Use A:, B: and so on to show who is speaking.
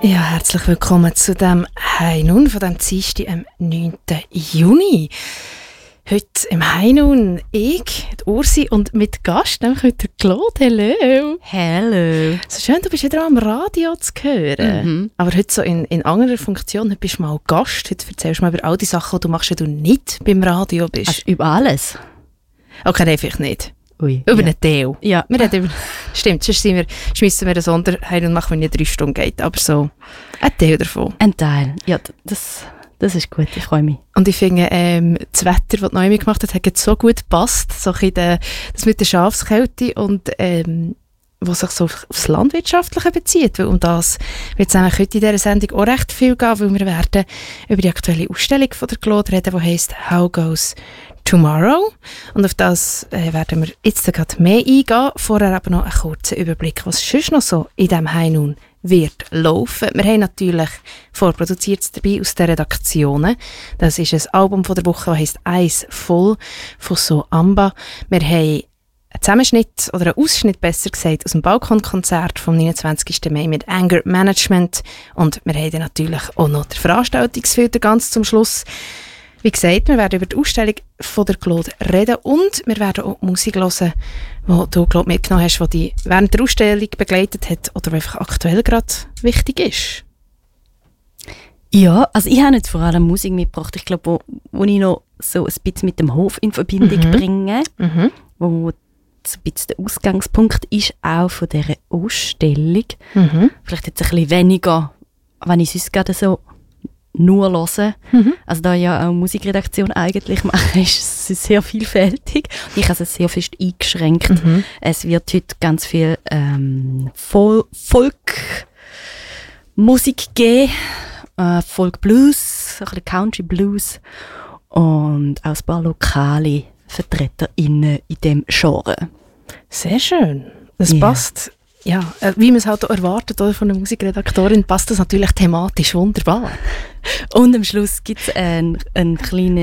A: Ja, herzlich willkommen zu dem High Noon von dem Dienstag, am 9. Juni. Heute im High Noon ich, die Ursi und mit Gast, nämlich heute Claude. Hallo.
B: Hallo.
A: So schön, du bist wieder am Radio zu hören. Mhm. Aber heute so in anderer Funktion. Heute bist du mal Gast. Heute erzählst du mal über all die Sachen, die du machst, wenn du nicht beim Radio bist.
B: Also über alles?
A: Okay, nein, vielleicht nicht.
B: Ui,
A: über einen Teil.
B: Ja.
A: Wir reden über, stimmt, sonst schmissen wir einen Sonderheim und machen, wenn nicht 3 Stunden geht. Aber so ein Teil davon.
B: Ein Teil. Ja, das ist gut, ich freue mich.
A: Und ich finde, das Wetter, das Noemi gemacht hat so gut gepasst. So ein bisschen das mit der Schafskälte und was sich so aufs Landwirtschaftliche bezieht. Weil um das wird es nämlich heute in dieser Sendung auch recht viel gehen, weil wir werden über die aktuelle Ausstellung von der Claude reden, die heisst «How Goes Tomorrow?» Und auf das werden wir jetzt gerade mehr eingehen. Vorher aber noch einen kurzen Überblick, was sonst noch so in diesem High Noon wird laufen. Wir haben natürlich vorproduziert dabei aus den Redaktionen. Das ist ein Album von der Woche, das heisst «Eyes Full» von So Amba. Wir haben einen Zusammenschnitt oder einen Ausschnitt, besser gesagt, aus dem Balkonkonzert vom 29. Mai mit Anger Management. Und wir haben dann natürlich auch noch den Veranstaltungsfilter ganz zum Schluss. Wie gesagt, wir werden über die Ausstellung von der Claude reden und wir werden auch Musik hören, die du, Claude, mitgenommen hast, die dich während der Ausstellung begleitet hat oder die einfach aktuell gerade wichtig ist.
B: Ja, also ich habe jetzt vor allem Musik mitgebracht, ich glaube, wo ich noch so ein bisschen mit dem Hof in Verbindung bringe, wo so ein bisschen der Ausgangspunkt ist auch von dieser Ausstellung. Vielleicht jetzt ein bisschen weniger, wenn ich sonst gerade so nur hören. Also da ja auch Musikredaktion eigentlich mache, ist es sehr vielfältig. Ich habe es sehr fest eingeschränkt. Es wird heute ganz viel Folk-Musik geben, Folk-Blues, ein bisschen Country-Blues und auch ein paar lokale VertreterInnen in diesem Genre.
A: Sehr schön. Das passt. Ja, wie man es halt auch erwartet oder, von einer Musikredaktorin, passt das natürlich thematisch wunderbar.
B: Und am Schluss gibt es einen kleinen